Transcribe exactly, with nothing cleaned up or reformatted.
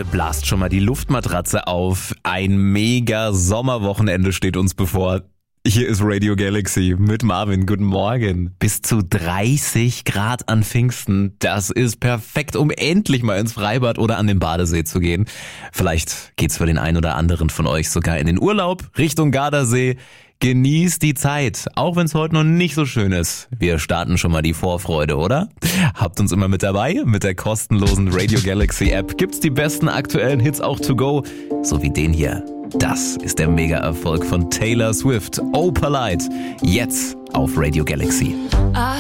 Bitte blast schon mal die Luftmatratze auf. Ein mega Sommerwochenende steht uns bevor. Hier ist Radio Galaxy mit Marvin. Guten Morgen. Bis zu dreißig Grad an Pfingsten. Das ist perfekt, um endlich mal ins Freibad oder an den Badesee zu gehen. Vielleicht geht's für den einen oder anderen von euch sogar in den Urlaub Richtung Gardasee. Genießt die Zeit, auch wenn es heute noch nicht so schön ist. Wir starten schon mal die Vorfreude, oder? Habt uns immer mit dabei. Mit der kostenlosen Radio Galaxy App gibt's die besten aktuellen Hits auch to go. So wie den hier. Das ist der Mega-Erfolg von Taylor Swift. Oh Polite. Jetzt auf Radio Galaxy. I